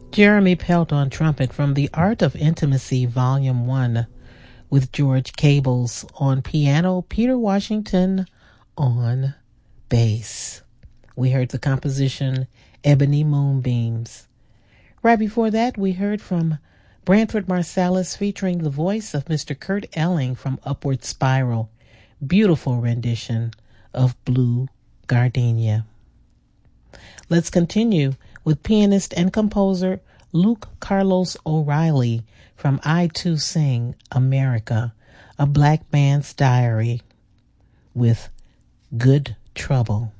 Jeremy Pelt on trumpet from The Art of Intimacy, Volume 1, with George Cables on piano, Peter Washington on bass. We heard the composition Ebony Moonbeams. Right before that, we heard from Branford Marsalis featuring the voice of Mr. Kurt Elling from Upward Spiral. Beautiful rendition of Blue Gardenia. Let's continue with pianist and composer Luke Carlos O'Reilly from I Too Sing America, a Black Man's Diary, with Good Trouble.